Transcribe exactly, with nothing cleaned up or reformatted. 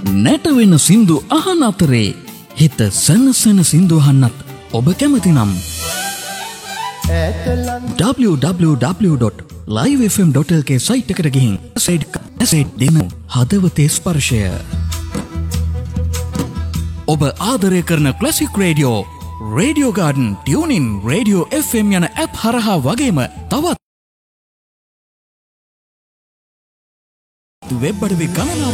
නැටවෙන සින්දු අහන අතරේ හිත සනසන සින්දු අහන්නත් ඔබ කැමති නම් double-u double-u double-u dot live f m dot l k site එකට ගිහින් සයිට් දෙමු හදවතේ ස්පර්ශය. ඔබ ආදරය කරන classic radio, radio garden, tuning, radio F M යන ඇප් හරහා වගේම තවත් වෙබ් අඩවි ගණනාවක්